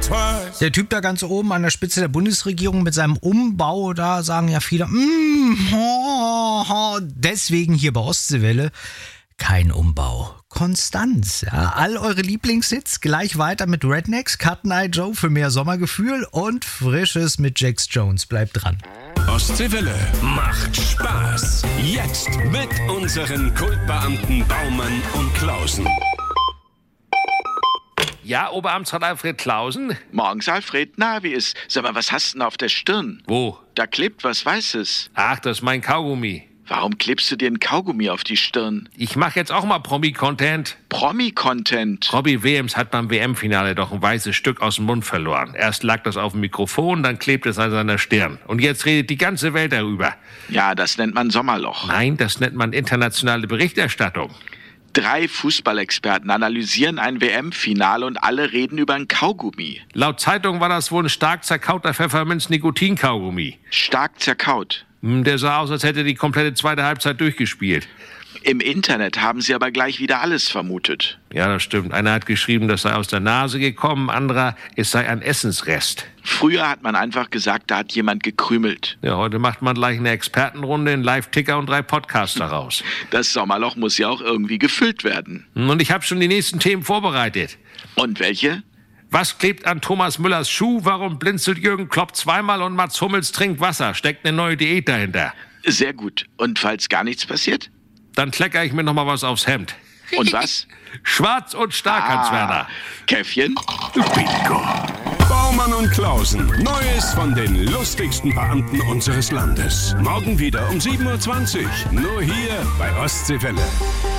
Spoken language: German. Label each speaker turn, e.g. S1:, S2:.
S1: Der Typ da ganz oben an der Spitze der Bundesregierung mit seinem Umbau, da sagen ja viele, deswegen hier bei Ostseewelle kein Umbau. Konstanz, ja. All eure Lieblingshits gleich weiter mit Rednecks, Cotton Eye Joe für mehr Sommergefühl und Frisches mit Jax Jones. Bleibt dran.
S2: Ostseewelle macht Spaß. Jetzt mit unseren Kultbeamten Baumann und Klausen.
S3: Ja, Oberamtsrat Alfred Klausen?
S4: Morgens, Alfred. Na, wie ist? Sag mal, was hast du denn auf der Stirn?
S3: Wo?
S4: Da klebt was Weißes.
S3: Ach, das ist mein Kaugummi.
S4: Warum klebst du dir ein Kaugummi auf die Stirn?
S3: Ich mache jetzt auch mal Promi-Content.
S4: Promi-Content?
S3: Robbie Williams hat beim WM-Finale doch ein weißes Stück aus dem Mund verloren. Erst lag das auf dem Mikrofon, dann klebt es an seiner Stirn. Und jetzt redet die ganze Welt darüber.
S4: Ja, das nennt man Sommerloch.
S3: Nein, das nennt man internationale Berichterstattung.
S4: 3 Fußballexperten analysieren ein WM-Finale und alle reden über ein Kaugummi.
S3: Laut Zeitung war das wohl ein stark zerkauter Pfefferminz-Nikotin-Kaugummi.
S4: Stark zerkaut.
S3: Der sah aus, als hätte er die komplette zweite Halbzeit durchgespielt.
S4: Im Internet haben sie aber gleich wieder alles vermutet.
S3: Ja, das stimmt. Einer hat geschrieben, das sei aus der Nase gekommen, anderer, es sei ein Essensrest.
S4: Früher hat man einfach gesagt, da hat jemand gekrümelt.
S3: Ja, heute macht man gleich eine Expertenrunde, einen Live-Ticker und 3 Podcasts daraus.
S4: Das Sommerloch muss ja auch irgendwie gefüllt werden.
S3: Und ich habe schon die nächsten Themen vorbereitet.
S4: Und welche?
S3: Was klebt an Thomas Müllers Schuh? Warum blinzelt Jürgen Klopp zweimal und Mats Hummels trinkt Wasser? Steckt eine neue Diät dahinter.
S4: Sehr gut. Und falls gar nichts passiert?
S3: Dann kleckere ich mir noch mal was aufs Hemd.
S4: Und was?
S3: Schwarz und stark, Hans-Werner.
S4: Käffchen?
S2: Bingo. Baumann und Klausen. Neues von den lustigsten Beamten unseres Landes. Morgen wieder um 7:20 Uhr. Nur hier bei Ostseewelle.